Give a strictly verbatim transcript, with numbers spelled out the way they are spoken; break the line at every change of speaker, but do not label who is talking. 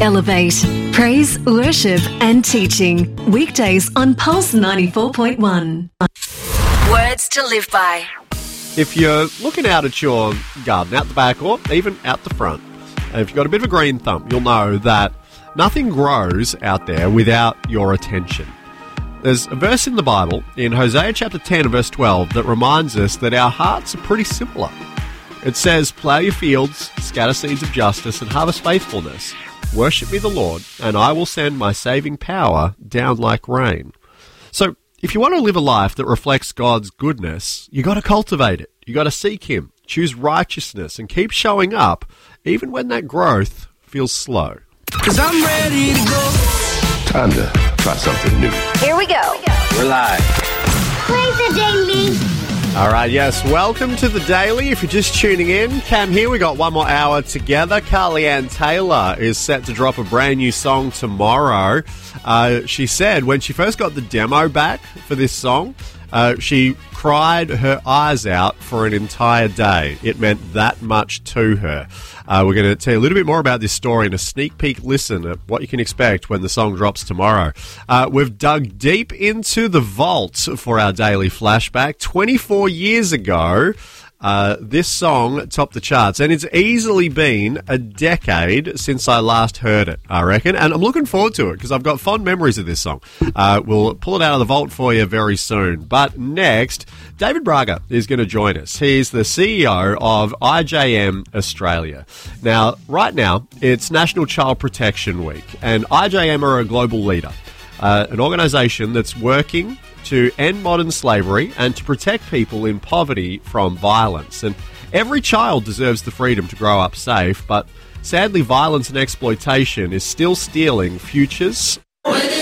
Elevate. Praise, worship and teaching. Weekdays on Pulse ninety-four point one.
Words to live by.
If you're looking out at your garden, out the back or even out the front, and if you've got a bit of a green thumb, you'll know that nothing grows out there without your attention. There's a verse in the Bible, in Hosea chapter ten and verse twelve, that reminds us that our hearts are pretty similar. It says, "Plough your fields, scatter seeds of justice, and harvest faithfulness. Worship me the Lord, and I will send my saving power down like rain." So, if you want to live a life that reflects God's goodness, you got to cultivate it. You got to seek Him, choose righteousness, and keep showing up, even when that growth feels slow.
'Cause I'm ready to go.
Time to try something new.
Here we go.
We're live.
Play the daily.
All right, yes, welcome to the Daily. If you're just tuning in, Cam here. We got one more hour together. Carly Ann Taylor is set to drop a brand new song tomorrow. Uh, she said when she first got the demo back for this song, uh, she cried her eyes out for an entire day. It meant that much to her. Uh, we're going to tell you a little bit more about this story and a sneak peek listen at what you can expect when the song drops tomorrow. Uh, we've dug deep into the vault for our daily flashback. twenty-four years ago, uh, this song topped the charts, and it's easily been a decade since I last heard it, I reckon, and I'm looking forward to it because I've got fond memories of this song. Uh, we'll pull it out of the vault for you very soon. But next, David Braga is going to join us. He's the C E O of I J M Australia. Now, right now, it's National Child Protection Week, and I J M are a global leader, uh, an organisation that's working to end modern slavery and to protect people in poverty from violence. And every child deserves the freedom to grow up safe, but sadly, violence and exploitation is still stealing futures.
When